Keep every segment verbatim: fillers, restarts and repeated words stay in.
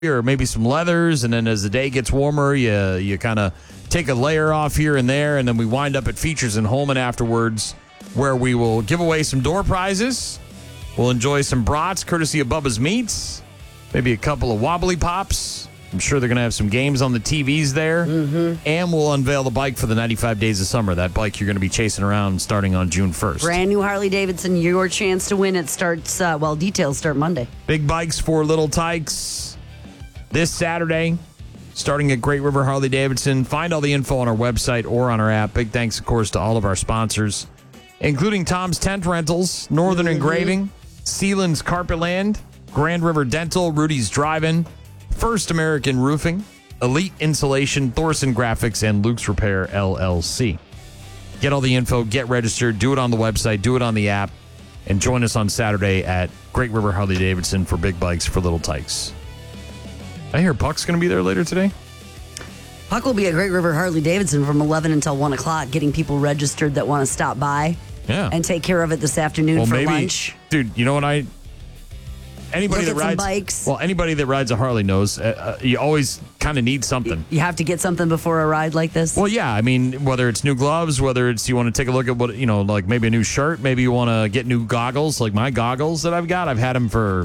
or maybe some leathers, and then as the day gets warmer, you you kind of take a layer off here and there, and then we wind up at Features in Holman afterwards, where we will give away some door prizes. We'll enjoy some brats courtesy of Bubba's Meats, maybe a couple of wobbly pops. I'm sure they're going to have some games on the T Vs there, mm-hmm. and we'll unveil the bike for the ninety-five Days of Summer, that bike you're going to be chasing around starting on June first. Brand new Harley-Davidson, your chance to win. It starts, uh, well, details start Monday. Big Bikes for Little Tykes this Saturday, starting at Great River Harley-Davidson. Find all the info on our website or on our app. Big thanks, of course, to all of our sponsors, including Tom's Tent Rentals, Northern mm-hmm. Engraving, Sealand's Carpetland, Grand River Dental, Rudy's Drive-In, First American Roofing, Elite Insulation, Thorson Graphics, and Luke's Repair, L L C. Get all the info, get registered, do it on the website, do it on the app, and join us on Saturday at Great River Harley-Davidson for Big Bikes for Little Tykes. I hear Puck's going to be there later today. Puck will be at Great River Harley-Davidson from eleven until one o'clock, getting people registered that want to stop by yeah. and take care of it this afternoon well, for maybe, lunch. Dude, you know what I... Anybody Look that at rides some bikes. Well, anybody that rides a Harley knows uh, uh, you always kind of need something. You have to get something before a ride like this? Well, yeah. I mean, whether it's new gloves, whether it's you want to take a look at what, you know, like maybe a new shirt, maybe you want to get new goggles, like my goggles that I've got. I've had them for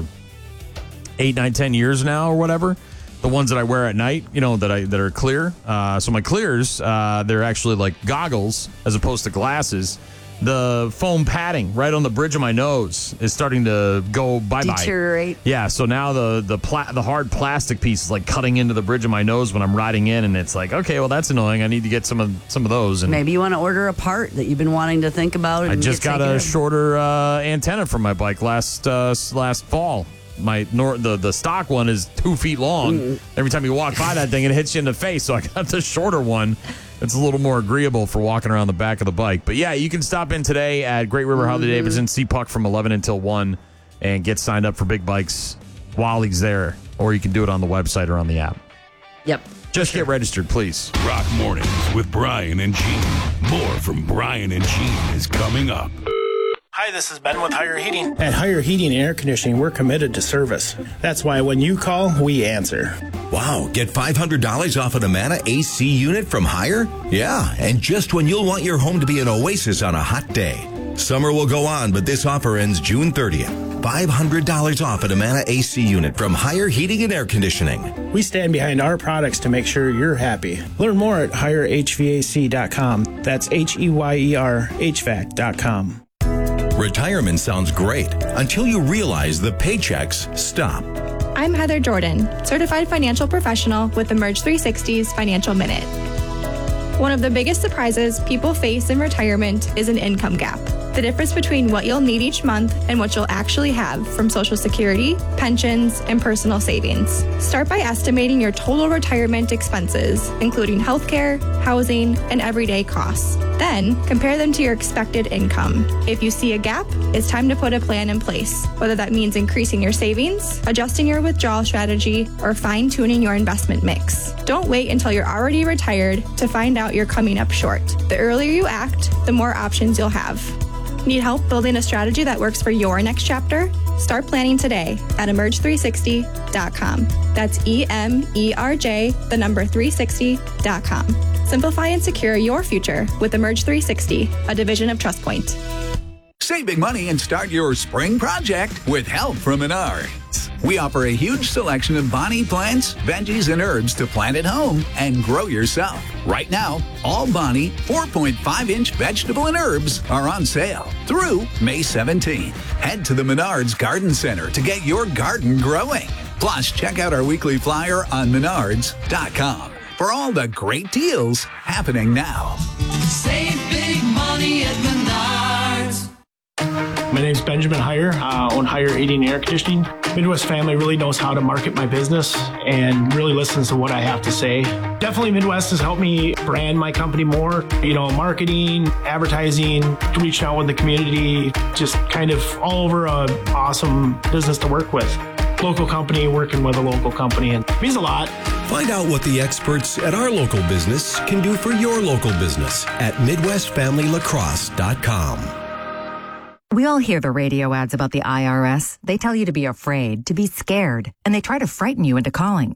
eight, nine, ten years now or whatever. The ones that I wear at night, you know, that I that are clear. Uh, so my clears, uh, they're actually like goggles as opposed to glasses. The foam padding right on the bridge of my nose is starting to go bye-bye. Deteriorate. Yeah, so now the the pla- the hard plastic piece is like cutting into the bridge of my nose when I'm riding in, and it's like, okay, well, that's annoying. I need to get some of some of those. And maybe you want to order a part that you've been wanting to think about. And I just got a of. shorter uh, antenna for my bike last uh, last fall. My nor- the the stock one is two feet long. Mm. Every time you walk by that thing, it hits you in the face. So I got the shorter one. It's a little more agreeable for walking around the back of the bike. But yeah, you can stop in today at Great River mm-hmm. Harley-Davidson, see Puck from eleven until one, and get signed up for Big Bikes while he's there. Or you can do it on the website or on the app. Yep. Just sure. Get registered, please. Rock Mornings with Brian and Gene. More from Brian and Gene is coming up. Hi, this is Ben with Higher Heating. At Higher Heating and Air Conditioning, we're committed to service. That's why when you call, we answer. Wow, get five hundred dollars off an Amana A C unit from Higher? Yeah, and just when you'll want your home to be an oasis on a hot day. Summer will go on, but this offer ends June thirtieth. five hundred dollars off an Amana A C unit from Higher Heating and Air Conditioning. We stand behind our products to make sure you're happy. Learn more at higher h v a c dot com. That's H E Y E R H V A C dot com. Retirement sounds great until you realize the paychecks stop. I'm Heather Jordan, certified financial professional with Emerge three sixty's Financial Minute. One of the biggest surprises people face in retirement is an income gap. The difference between what you'll need each month and what you'll actually have from Social Security, pensions, and personal savings. Start by estimating your total retirement expenses, including healthcare, housing, and everyday costs. Then, compare them to your expected income. If you see a gap, it's time to put a plan in place, whether that means increasing your savings, adjusting your withdrawal strategy, or fine-tuning your investment mix. Don't wait until you're already retired to find out you're coming up short. The earlier you act, the more options you'll have. Need help building a strategy that works for your next chapter? Start planning today at emerge three sixty dot com. That's E M E R J, the number three sixty dot com. Simplify and secure your future with Emerge three sixty, a division of TrustPoint. Save big money and start your spring project with help from Menards. We offer a huge selection of Bonnie plants, veggies, and herbs to plant at home and grow yourself. Right now, all Bonnie four point five inch vegetable and herbs are on sale through May seventeenth. Head to the Menards Garden Center to get your garden growing. Plus, check out our weekly flyer on menards dot com for all the great deals happening now. Save big money at Menards. My name's Benjamin Heyer, uh, own Higher Heating and Air Conditioning. Midwest Family really knows how to market my business and really listens to what I have to say. Definitely Midwest has helped me brand my company more. You know, marketing, advertising, reaching out with the community, just kind of all over a awesome business to work with. Local company working with a local company, and it means a lot. Find out what the experts at our local business can do for your local business at midwest family lacrosse dot com. We all hear the radio ads about the I R S. They tell you to be afraid, to be scared, and they try to frighten you into calling.